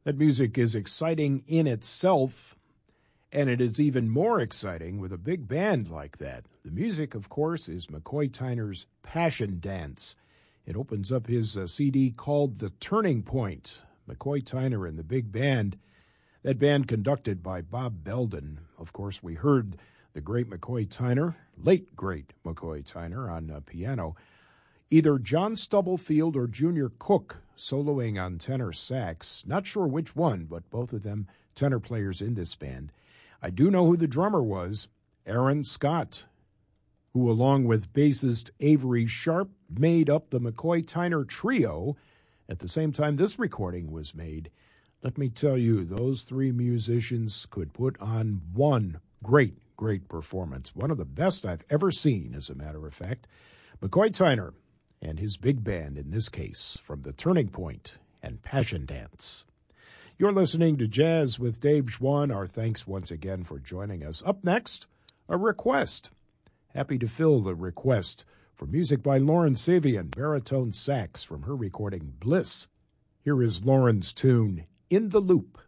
That music is exciting in itself, and it is even more exciting with a big band like that. The music, of course, is McCoy Tyner's Passion Dance. It opens up his CD called The Turning Point. McCoy Tyner and the big band, that band conducted by Bob Belden. Of course, we heard the great McCoy Tyner, late great McCoy Tyner on piano. Either John Stubblefield or Junior Cook soloing on tenor sax. Not sure which one, but both of them tenor players in this band. I do know who the drummer was, Aaron Scott, who along with bassist Avery Sharp made up the McCoy Tyner Trio at the same time this recording was made. Let me tell you, those three musicians could put on one great performance. One of the best I've ever seen, as a matter of fact. McCoy Tyner and his big band, in this case, from The Turning Point and Passion Dance. You're listening to Jazz with Dave Schwann. Our thanks once again for joining us. Up next, a request. Happy to fill the request for music by Lauren Savian, baritone sax from her recording Bliss. Here is Lauren's tune, In the Loop.